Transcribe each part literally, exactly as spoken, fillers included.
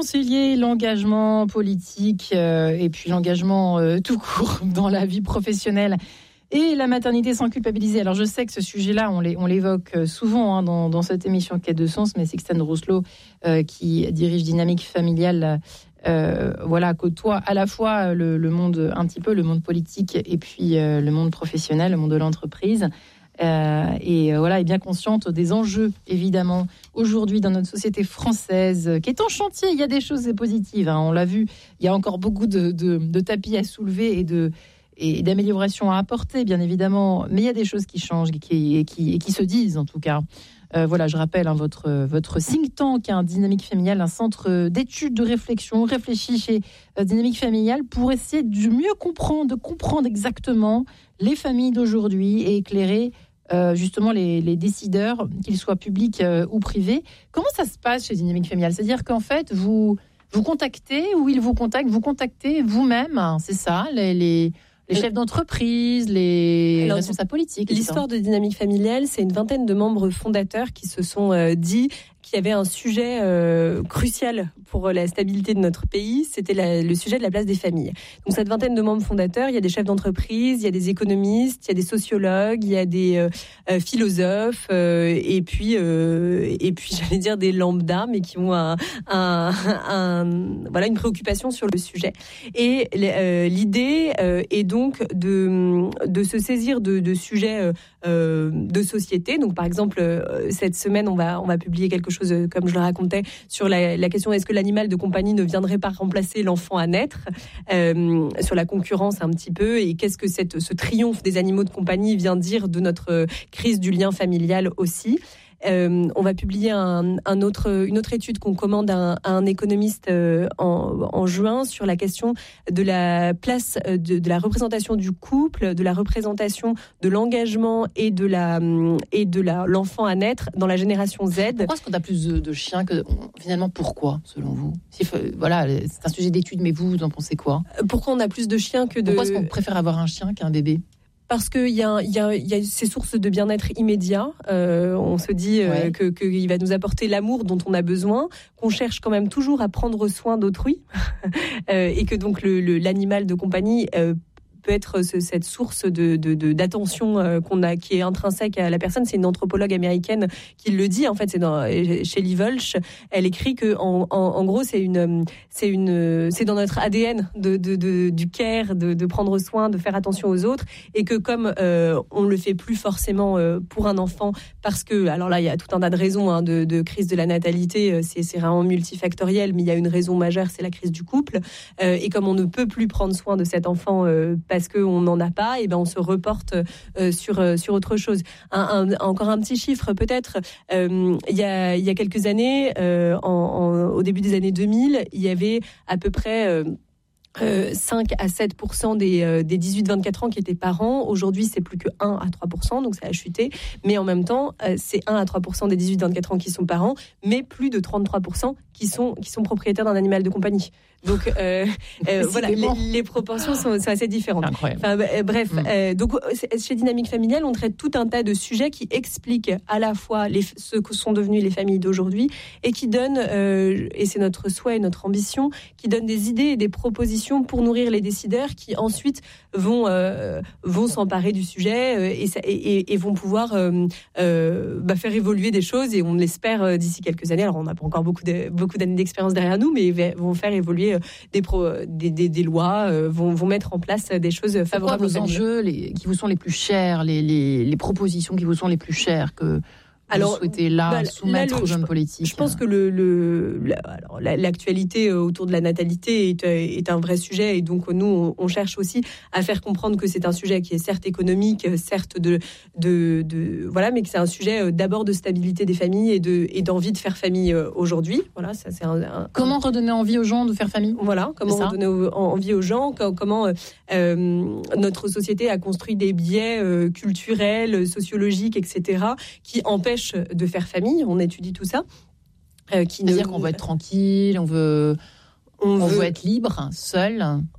concilier l'engagement politique euh, et puis l'engagement euh, tout court dans la vie professionnelle et la maternité sans culpabiliser. Alors je sais que ce sujet-là, on, l'é- on l'évoque souvent hein, dans, dans cette émission Quête de sens, mais Sixtane Rousselot, euh, qui dirige Dynamique Familiale, euh, voilà, côtoie à la fois le, le monde, un petit peu le monde politique et puis euh, le monde professionnel, le monde de l'entreprise. Euh, et euh, voilà, est bien consciente des enjeux, évidemment, aujourd'hui dans notre société française, qui est en chantier. Il y a des choses positives, hein, on l'a vu. Il y a encore beaucoup de, de, de tapis à soulever et de et d'améliorations à apporter, bien évidemment. Mais il y a des choses qui changent et qui, et qui, et qui se disent, en tout cas. Euh, voilà, je rappelle, hein, votre, votre think tank, un hein, Dynamique Familiale, un centre d'études, de réflexion, réfléchi chez euh, Dynamique Familiale pour essayer de mieux comprendre, de comprendre exactement les familles d'aujourd'hui et éclairer euh, justement les, les décideurs, qu'ils soient publics euh, ou privés. Comment ça se passe chez Dynamique Familiale ? C'est-à-dire qu'en fait, vous, vous contactez ou ils vous contactent, vous contactez vous-même, hein, c'est ça, les... les Les chefs d'entreprise, les Alors, responsables politiques. L'histoire de Dynamique Familiale, c'est une vingtaine de membres fondateurs qui se sont euh, dit qu'il y avait un sujet euh, crucial pour la stabilité de notre pays, c'était la, le sujet de la place des familles. Donc cette vingtaine de membres fondateurs, il y a des chefs d'entreprise, il y a des économistes, il y a des sociologues, il y a des euh, euh, philosophes, euh, et puis euh, et puis j'allais dire des lambda, mais qui ont un, un, un, voilà une préoccupation sur le sujet. Et euh, l'idée euh, est donc de de se saisir de, de sujets euh, de société. Donc par exemple euh, cette semaine, on va on va publier quelque chose, comme je le racontais, sur la, la question est-ce que l'animal de compagnie ne viendrait pas remplacer l'enfant à naître, euh, sur la concurrence un petit peu, et qu'est-ce que cette, ce triomphe des animaux de compagnie vient dire de notre crise du lien familial aussi. Euh, on va publier un, un autre, une autre étude qu'on commande à un, à un économiste euh, en, en juin sur la question de la place de, de la représentation du couple, de la représentation de l'engagement et de la et de la l'enfant à naître dans la génération Z. Pourquoi est-ce qu'on a plus de, de chiens que finalement pourquoi selon vous ? Si, voilà, c'est un sujet d'étude, mais vous, vous en pensez quoi ? Pourquoi on a plus de chiens que de Pourquoi est-ce qu'on préfère avoir un chien qu'un bébé ? Parce qu'il y a, y, a, y a ces sources de bien-être immédiat. Euh, on se dit euh, ouais. que qu'il va nous apporter l'amour dont on a besoin, qu'on cherche quand même toujours à prendre soin d'autrui, euh, et que donc le, le, l'animal de compagnie euh, peut être ce, cette source de, de, de d'attention euh, qu'on a, qui est intrinsèque à la personne. C'est une anthropologue américaine qui le dit. En fait, c'est dans, chez Lee Volch. Elle écrit que en, en, en gros, c'est une, c'est une, c'est dans notre A D N de, de, de du care, de, de prendre soin, de faire attention aux autres, et que comme euh, on le fait plus forcément euh, pour un enfant, parce que, alors là, il y a tout un tas de raisons hein, de, de crise de la natalité. C'est, c'est vraiment multifactoriel, mais il y a une raison majeure, c'est la crise du couple. Euh, et comme on ne peut plus prendre soin de cet enfant euh, parce qu'on n'en a pas, et ben on se reporte euh, sur euh, sur autre chose. Un, un, encore un petit chiffre peut-être. Euh, il y a il y a quelques années, euh, en, en, au début des années deux mille, il y avait à peu près euh, Euh, cinq à sept pour cent des, euh, des dix-huit vingt-quatre ans qui étaient parents. Aujourd'hui, c'est plus que un à trois pour cent, donc ça a chuté. Mais en même temps, euh, c'est un à trois pour cent des dix-huit vingt-quatre ans qui sont parents, mais plus de trente-trois pour cent qui sont, qui sont propriétaires d'un animal de compagnie. Donc euh, euh, voilà, les, les proportions sont, sont assez différentes. Enfin, euh, bref, mmh. euh, donc chez Dynamique Familiale, on traite tout un tas de sujets qui expliquent à la fois les, ce que sont devenues les familles d'aujourd'hui, et qui donnent, euh, et c'est notre souhait et notre ambition, qui donnent des idées et des propositions pour nourrir les décideurs qui ensuite vont euh, vont s'emparer du sujet euh, et, et, et vont pouvoir euh, euh, bah, faire évoluer des choses, et on l'espère euh, d'ici quelques années. Alors on n'a pas encore beaucoup de, beaucoup d'années d'expérience derrière nous, mais vont faire évoluer des pro, des, des, des lois, euh, vont vont mettre en place des choses favorables aux enjeux les, qui vous sont les plus chers, les, les les propositions qui vous sont les plus chères que Alors, vous souhaitez là bah, soumettre là, le, aux hommes politiques. Je pense que le, le la, alors, la, l'actualité autour de la natalité est, est un vrai sujet, et donc nous on, on cherche aussi à faire comprendre que c'est un sujet qui est certes économique, certes de de, de voilà, mais que c'est un sujet d'abord de stabilité des familles et de et d'envie de faire famille aujourd'hui. Voilà, ça c'est un, un comment redonner envie aux gens de faire famille. Voilà, comment redonner envie aux gens, comment euh, notre société a construit des biais euh, culturels, sociologiques, et cetera, qui empêchent de faire famille. On étudie tout ça. Euh, qui C'est-à-dire ne... qu'on veut être tranquille, on veut, on, on veut... veut être libre, seul.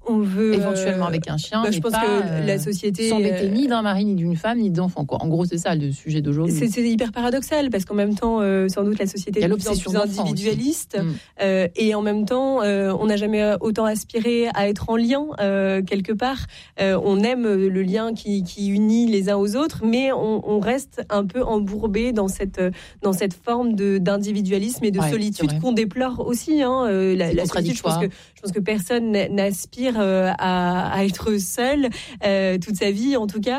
On veut éventuellement euh, avec un chien. Bah, je pense pas, que euh, la société s'embêter ni d'un mari, ni d'une femme, ni d'enfant. Quoi. En gros, c'est ça le sujet d'aujourd'hui. C'est, c'est hyper paradoxal parce qu'en même temps, euh, sans doute la société est de plus en plus individualiste mm. euh, et en même temps, euh, on n'a jamais autant aspiré à être en lien euh, quelque part. Euh, on aime le lien qui, qui unit les uns aux autres, mais on, on reste un peu embourbé dans cette dans cette forme de d'individualisme et de ouais, solitude qu'on déplore aussi. Hein, euh, la, la solitude, je pense que je pense que personne n'aspire euh, à, à être seul euh, toute sa vie, en tout cas.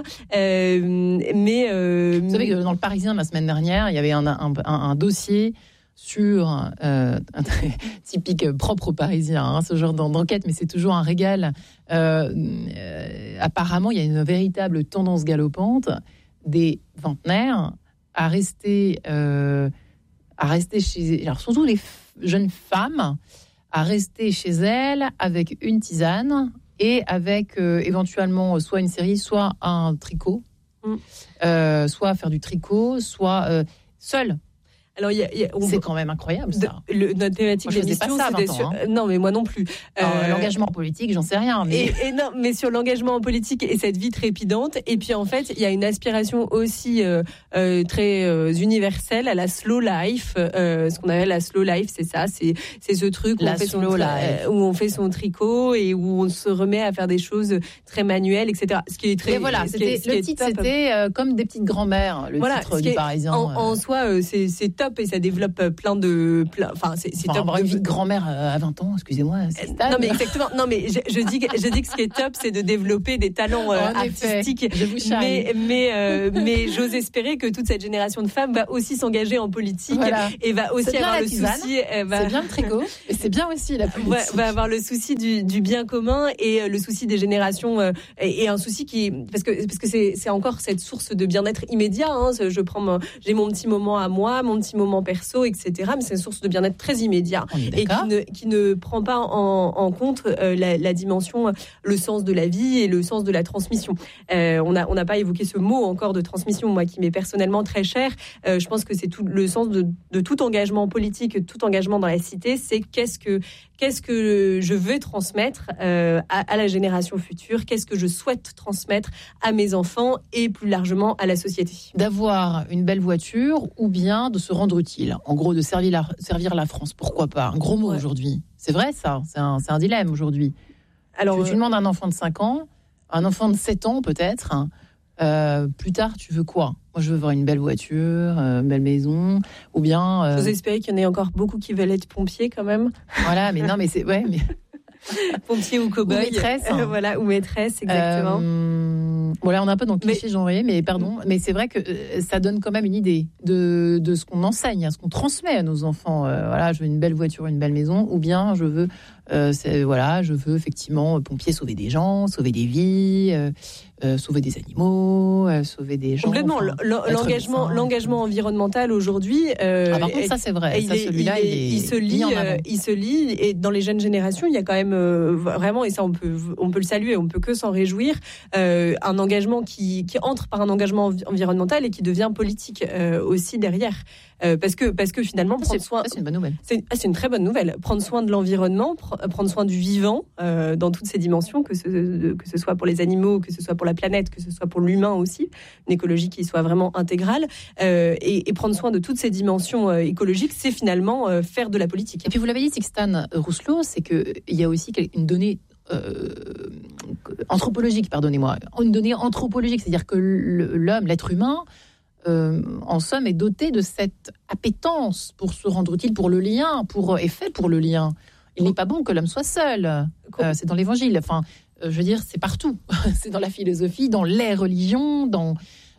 Euh, mais euh, vous savez que dans le Parisien la semaine dernière, il y avait un, un, un, un dossier sur euh, un très typique propre aux Parisiens, hein, ce genre d'enquête, mais c'est toujours un régal. Euh, euh, apparemment, il y a une véritable tendance galopante des vingtenaires à rester, euh, à rester chez, alors surtout les f- jeunes femmes, à rester chez elles avec une tisane et avec euh, éventuellement soit une série, soit un tricot, mmh. euh, soit faire du tricot, soit euh, seule. Alors, y a, y a, on... c'est quand même incroyable, ça. De, le, notre thématique moi, je faisais pas ça à vingt ans, hein. Non, mais moi non plus. Alors, euh... l'engagement politique, j'en sais rien. Mais... Et, et non, mais sur l'engagement politique et cette vie trépidante. Et puis, en fait, il y a une aspiration aussi euh, euh, très euh, universelle à la slow life. Euh, ce qu'on appelle la slow life, c'est ça. C'est, c'est ce truc où on, fait son, euh, où on fait son tricot et où on se remet à faire des choses très manuelles, et cetera. Ce qui est très. Et voilà, c'était, est, le titre, c'était euh, comme des petites grand-mères, le voilà, titre du Parisien. En, euh... en soi, euh, c'est, c'est top. Et ça développe plein de, plein, enfin c'est, c'est enfin, top. Avoir une vie de grand-mère à vingt ans, excusez-moi. C'est stable. Non mais exactement. Non mais je, je dis, je dis que ce qui est top, c'est de développer des talents euh, artistiques. Je vous charrie. Mais mais euh, mais j'ose espérer que toute cette génération de femmes va aussi s'engager en politique voilà. et va aussi avoir le souci. Va... C'est bien le tricot, et c'est bien aussi la politique. Va, va avoir le souci du, du bien commun et le souci des générations euh, et, et un souci qui parce que parce que c'est c'est encore cette source de bien-être immédiat. Hein, je prends mon, j'ai mon petit moment à moi, mon petit moment perso, et cetera. Mais c'est une source de bien-être très immédiat et qui ne, qui ne prend pas en, en compte euh, la, la dimension, le sens de la vie et le sens de la transmission. Euh, on n'a on n'a pas évoqué ce mot encore de transmission, moi qui m'est personnellement très cher. Euh, je pense que c'est tout le sens de, de tout engagement politique, tout engagement dans la cité, c'est qu'est-ce que qu'est-ce que je veux transmettre euh, à, à la génération future, qu'est-ce que je souhaite transmettre à mes enfants et plus largement à la société. D'avoir une belle voiture ou bien de se rendre utile. En gros, de servir la, servir la France. Pourquoi pas ? Un gros mot ouais. aujourd'hui. C'est vrai, ça. C'est un, c'est un dilemme aujourd'hui. Alors, tu, euh... tu demandes à un enfant de cinq ans, un enfant de sept ans peut-être, hein, euh, plus tard, tu veux quoi ? Moi, je veux avoir une belle voiture, euh, une belle maison, ou bien... Euh... J'ose espérer qu'il y en ait encore beaucoup qui veulent être pompiers quand même. Voilà, mais non, mais c'est... Ouais, mais... pompier ou cow-boy. Ou maîtresse. Euh, voilà, ou maîtresse, exactement. Euh, voilà, on est un peu dans le cliché genré, mais pardon. Mais c'est vrai que euh, ça donne quand même une idée de, de ce qu'on enseigne, à ce qu'on transmet à nos enfants. Euh, voilà, je veux une belle voiture, une belle maison, ou bien je veux, euh, c'est, voilà, je veux effectivement pompier, sauver des gens, sauver des vies, euh, euh, sauver des animaux, euh, sauver des gens. Complètement. Enfin, l'engagement, médecin, l'engagement environnemental aujourd'hui. Euh, ah, par contre, ça c'est vrai. Il, ça, celui-là, il, il, est, il se lit, euh, il se lit, et dans les jeunes générations, il y a quand même euh, vraiment, et ça on peut, on peut le saluer, on peut que s'en réjouir, euh, un engagement qui, qui entre par un engagement environnemental et qui devient politique euh, aussi derrière. Euh, parce que parce que finalement prendre c'est, soin ça, c'est une bonne nouvelle. C'est, ah, c'est une très bonne nouvelle. Prendre soin de l'environnement, pr- prendre soin du vivant euh, dans toutes ses dimensions, que ce de, que ce soit pour les animaux, que ce soit pour la planète, que ce soit pour l'humain aussi, une écologie qui soit vraiment intégrale euh, et, et prendre soin de toutes ces dimensions euh, écologiques, c'est finalement euh, faire de la politique. Et puis vous l'avez dit, Sixtane Rousselot, c'est que il y a aussi une donnée Euh, anthropologique, pardonnez-moi, une donnée anthropologique, c'est-à-dire que l'homme, l'être humain, euh, en somme, est doté de cette appétence pour se rendre utile, pour le lien, pour est fait pour le lien. Il n'est pas bon que l'homme soit seul. Euh, c'est dans l'Évangile. Enfin, euh, je veux dire, c'est partout. C'est dans la philosophie, dans les religions, dans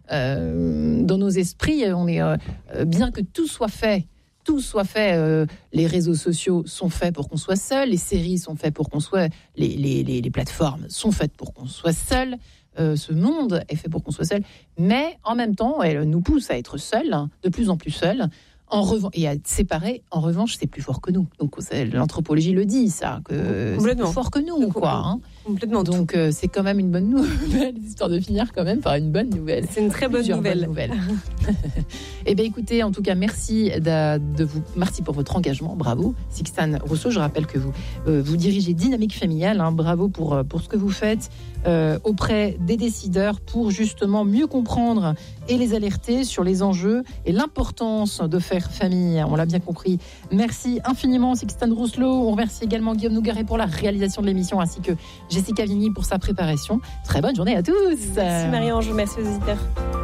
euh, dans nos esprits. On est euh, bien que tout soit fait. Tout soit fait, euh, les réseaux sociaux sont faits pour qu'on soit seul, les séries sont faites pour qu'on soit, les, les, les, les plateformes sont faites pour qu'on soit seul, euh, ce monde est fait pour qu'on soit seul, mais en même temps, elle nous pousse à être seul, hein, de plus en plus seul, en revan- et à séparer. En revanche, c'est plus fort que nous. Donc l'anthropologie le dit, ça, que c'est plus fort que nous, quoi. Hein. Complètement. Donc euh, c'est quand même une bonne nouvelle, histoire de finir quand même par une bonne nouvelle. C'est une très bonne Plusieurs nouvelle. bonnes nouvelles. Eh bien écoutez, en tout cas, merci de, de vous, merci pour votre engagement, bravo. Sixtane Rousseau, je rappelle que vous, euh, vous dirigez Dynamique Familiale, hein, bravo pour, pour ce que vous faites euh, auprès des décideurs pour justement mieux comprendre et les alerter sur les enjeux et l'importance de faire famille, on l'a bien compris. Merci infiniment Sixtane Rousseau, on remercie également Guillaume Nougaret pour la réalisation de l'émission ainsi que Jessica Vigny pour sa préparation. Très bonne journée à tous. Merci Marie-Ange, merci aux auditeurs.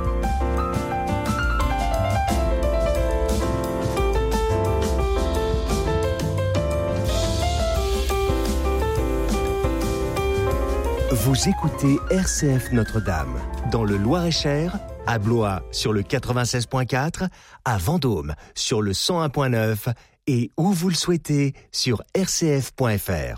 Vous écoutez R C F Notre-Dame, dans le Loir-et-Cher, à Blois sur le quatre-vingt-seize virgule quatre, à Vendôme sur le cent un virgule neuf et où vous le souhaitez sur r c f point f r.